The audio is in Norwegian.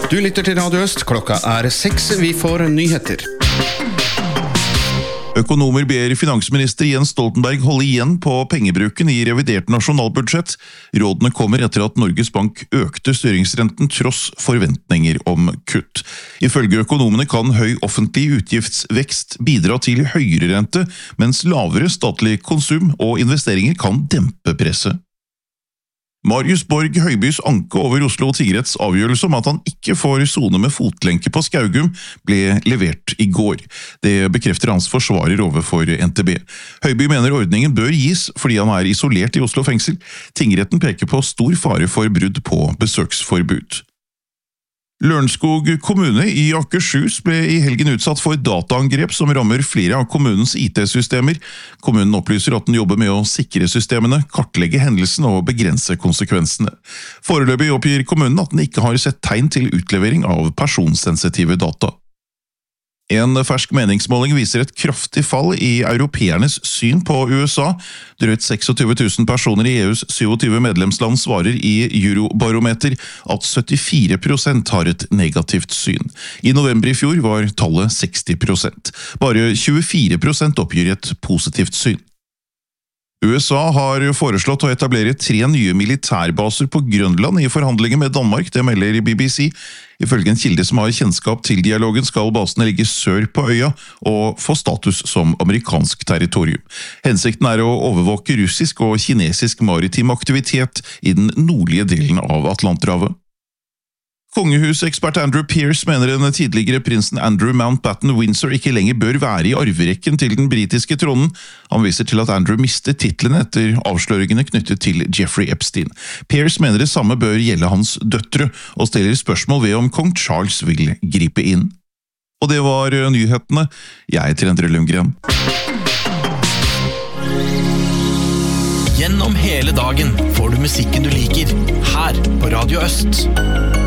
Du lytter til Radio Øst, klokka 6, vi får nyheter. Økonomer ber finansminister Jens Stoltenberg holde igjen på pengebruken i revidert nasjonalbudsjett. Rådene kommer etter at Norges Bank økte styringsrenten tross forventninger om kutt. Ifølge økonomene kan høy offentlig utgiftsvekst bidra til høyere rente, mens lavere statlig konsum og investeringer kan dempe presset. Marius Borg Høibys anke over Oslo tingretts avgjørelse om at han ikke får sone med fotlenke på Skaugum ble levert i går. Det bekrefter hans forsvarer overfor NTB. Høiby mener ordningen bør gis fordi han er isolert i Oslo fengsel. Tingretten peker på stor fare for brudd på besøksforbud. Lørenskog kommune i Akershus ble i helgen utsatt for dataangrep som rammer flere av kommunens IT-systemer. Kommunen opplyser at den jobber med å sikre systemene, kartlegge hendelsen og begrense konsekvensene. Foreløpig oppgir kommunen at den ikke har sett tegn til utlevering av personsensitive data. En fersk meningsmåling viser et kraftig fall i europeernes syn på USA. Drøyt 26 000 personer i EUs 27 medlemsland svarer i Eurobarometer at 74% har et negativt syn. I november i fjor var tallet 60%. Bare 24% oppgir et positivt syn. USA har foreslått å etablere 3 nye militærbaser på Grønland i forhandlinger med Danmark, det melder BBC. Ifølge en kilde som har kjennskap til dialogen skal basene ligge sør på øya og få status som amerikansk territorium. Hensikten er å overvåke russisk og kinesisk maritim aktivitet i den nordlige delen av Atlanterhavet. Kongehusekspert Andrew Pierce mener den tidligere prinsen Andrew Mountbatten Windsor ikke lenger bør være i arverekken til den britiske tronen. Han viser til at Andrew mistet titlene etter avsløringene knyttet til Jeffrey Epstein. Pierce mener det samme bør gjelde hans døtre, og stiller spørsmål ved om kong Charles vil gripe inn. Og det var nyhetene. Jeg heter Endre Lundgren. Gjennom hele dagen får du musikken du liker, her på Radio Øst.